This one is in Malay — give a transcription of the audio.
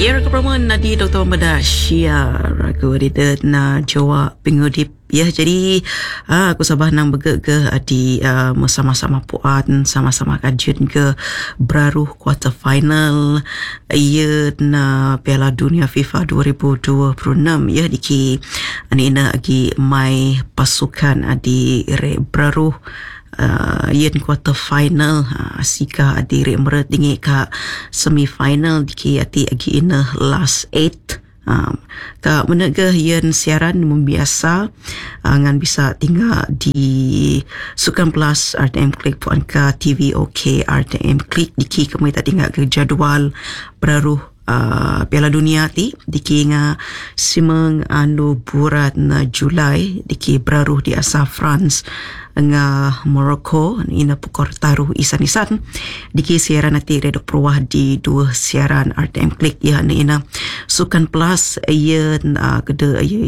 Ya keproman nadi Dr. Mada Syiar aku ada na Jawa pengudip ya. Jadi aku sabah nang begek di sama-sama puan sama-sama kajian ke beraruh quarter final ya na Piala Dunia FIFA 2026 ya diki anina agi mai pasukan di beraruh yen quarter final sika adire meret dingi ka semi final diki ati agi ina last 8 ka menaga yen siaran membiasa ngan bisa tinggal di Sukan Plus RTM Klik puan ka TV OK RTM Klik diki kami tak tinggal ke jadual beraruh Piala Dunia ti diki nga simeng anu burat na Julai diki beraruh di asa France nga Morocco ina pukor taruh isan-isan diki siaran nanti redok perwah di dua siaran RTM Klik ya ina Sukan Plus ya kede